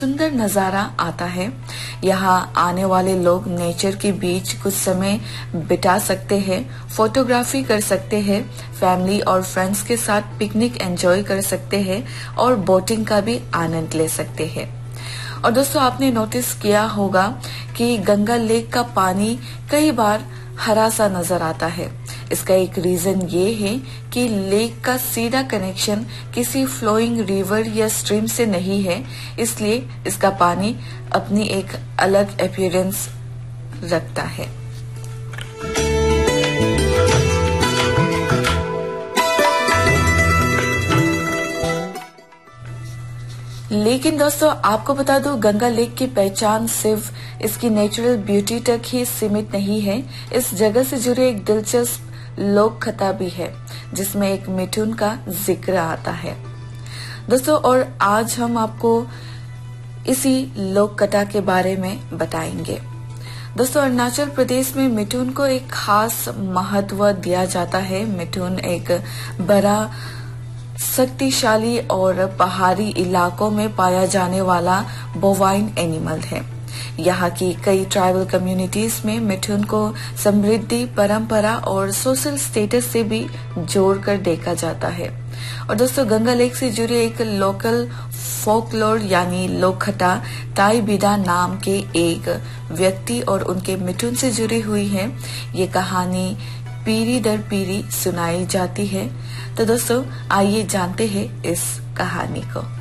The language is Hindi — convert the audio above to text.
सुंदर नजारा आता है। यहाँ आने वाले लोग नेचर के बीच कुछ समय बिता सकते हैं, फोटोग्राफी कर सकते हैं, फैमिली और फ्रेंड्स के साथ पिकनिक एंजॉय कर सकते हैं और बोटिंग का भी आनंद ले सकते हैं। और दोस्तों, आपने नोटिस किया होगा कि गंगा लेक का पानी कई बार हरा सा नजर आता है। इसका एक रीजन ये है कि लेक का सीधा कनेक्शन किसी फ्लोइंग रिवर या स्ट्रीम से नहीं है, इसलिए इसका पानी अपनी एक अलग अपीयरेंस रखता है। लेकिन दोस्तों, आपको बता दूं, गंगा लेक की पहचान सिर्फ इसकी नेचुरल ब्यूटी तक ही सीमित नहीं है। इस जगह से जुड़े एक दिलचस्प लोक कथा भी है, जिसमें एक मिथुन का जिक्र आता है दोस्तों। और आज हम आपको इसी लोक कथा के बारे में बताएंगे। दोस्तों, अरुणाचल प्रदेश में मिथुन को एक खास महत्व दिया जाता है। मिथुन एक बड़ा, शक्तिशाली और पहाड़ी इलाकों में पाया जाने वाला बोवाइन एनिमल है। यहाँ की कई ट्राइबल कम्युनिटीज में मिथुन को समृद्धि, परंपरा और सोशल स्टेटस से भी जोड़कर देखा जाता है। और दोस्तों, गंगा लेक से जुड़ी एक लोकल फोकलोर यानी लोककथा ताई बिदा नाम के एक व्यक्ति और उनके मिथुन से जुड़ी हुई है। ये कहानी पीढ़ी दर पीढ़ी सुनाई जाती है। तो दोस्तों, आइए जानते हैं इस कहानी को।